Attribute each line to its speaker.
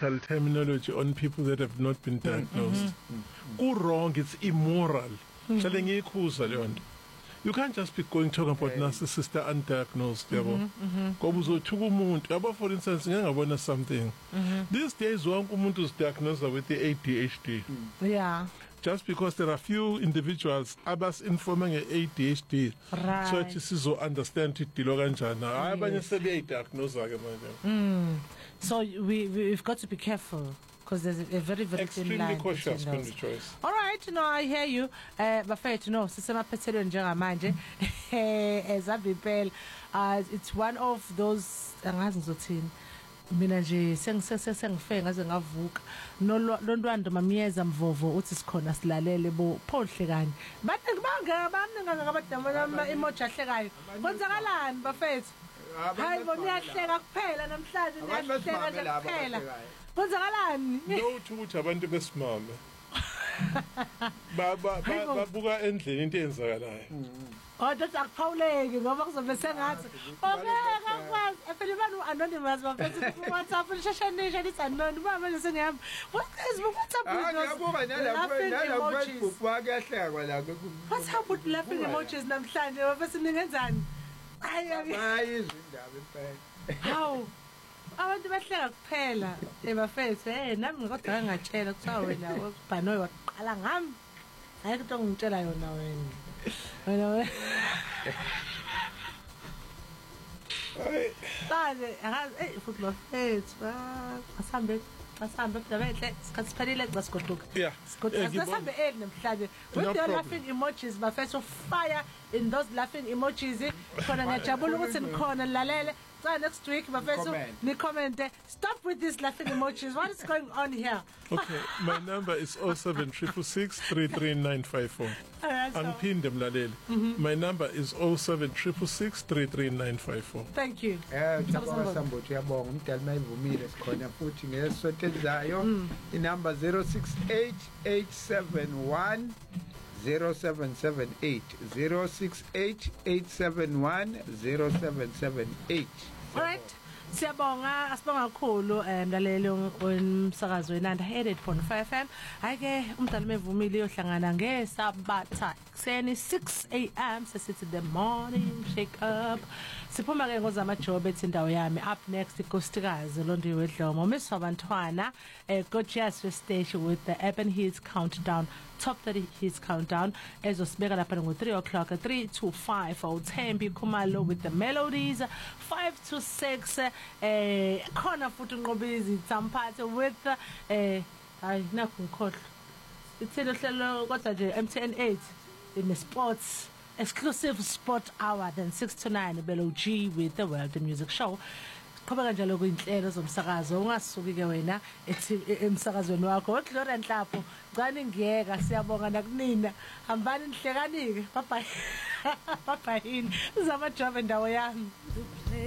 Speaker 1: medical terminology on people that have not been diagnosed. Go wrong, it's immoral. You can't just be going talking about narcissist undiagnosed. For instance, something. These days, one woman is diagnosed with the ADHD.
Speaker 2: Yeah.
Speaker 1: Just because there are few individuals abas informing ADHD,
Speaker 2: right.
Speaker 1: So it is to understand it.
Speaker 2: So we've got to be careful. Because there's a very, very thin line.
Speaker 1: Extremely cautious when you choice.
Speaker 2: All right, I hear you. But fair to know, Sisema Petero and Jangamanje, it's one of those mina nje sengife ngaze ngavuka lontwando mamiyeza mvovo uthi sikhona silalele bo phohle kanye banganga abadama emoji ahlekayo kwenzakalani bafethu hayi bona iyahleka kuphela namhlanje niyahleka nje kuphela kwenzakalani
Speaker 1: ukuthi abantu besimame babuka endleni into eyenzakalayo
Speaker 2: that's akuphawuleki ngoba kuzobe sengathi akwazi efela abantu anonymous bafethu WhatsApp lishashanisha lithi anonymous baba nje sengihamba what is WhatsApp WhatsApp laughing emojis namhlanje bafethu ningenzani hayi izindaba impela hawu abantu bahleka kuphela bafethu nami kodwa ngatshela kuthiwa wena ubhanoyi waqala ngami hayi into ngitshela yona wena hayi futhi bafethu asambe kudabehle sikhathi siphelile basigoduka asambe namhlanje with your laughing emojis bafethu fire in those laughing emojis khona ngiyajabula ukuthi nikhona lalele next week bafethu comment stop with these laughing emojis. What is going on here?
Speaker 1: Okay, my number is 0766333954 angiphinde mlaleli my number is 0766333954
Speaker 2: Thank you.
Speaker 3: Sambothi uyabonga umdala mayivumile sikhona futhi ngesonto elizayo inamba 068871 0778 068871
Speaker 2: Alright. Siyabonga asibonga kakhulu mlaleli womsakazo weNanda 88.5 FM. Hayike umdala mevumile yohlangana ngeSabatha kuseni 6 am sesithi the morning shake up. Siphuma ke ngozama job ethi indawo yami up next inkosikazi Londiwe Dlomo Miswabantwana gorgeous stage with the Urban Hits Countdown Top 30 Hits Countdown ezosibeka lapha ngo 3 o'clock 3 to 5 uThembi Khumalo with the melodies 5 to 6 khona futhi unqobizi Tsamphathe with hayi nakho ngikhohlwa ithele hlelo kodwa nje MTN 8 in sports exclusive sport hour then 6 to 9 Belo G with the World Music Show. Qhubeka njalo kuyinhlelo zomsakazo ungasuki ke wena ethi emsakazweni wakho Gloria Nhlapho ngani ngiyeka siyabonga nakunina hambani nihlekanike bye bye bye zama job endawo yami.